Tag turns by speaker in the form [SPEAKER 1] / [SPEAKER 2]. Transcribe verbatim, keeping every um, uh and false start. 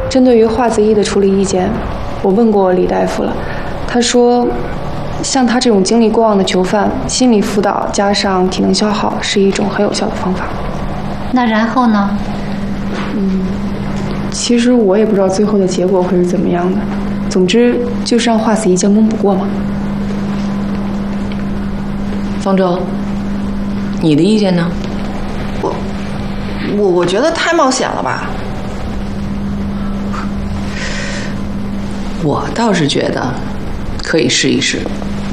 [SPEAKER 1] 针对于华子怡的处理意见，我问过李大夫了，他说，像他这种经历过往的囚犯，心理辅导加上体能消耗是一种很有效的方法。
[SPEAKER 2] 那然后呢？
[SPEAKER 1] 嗯，其实我也不知道最后的结果会是怎么样的。总之就是让华子怡将功补过嘛。
[SPEAKER 3] 方舟，你的意见呢？
[SPEAKER 4] 我我我觉得太冒险了吧。
[SPEAKER 3] 我倒是觉得可以试一试。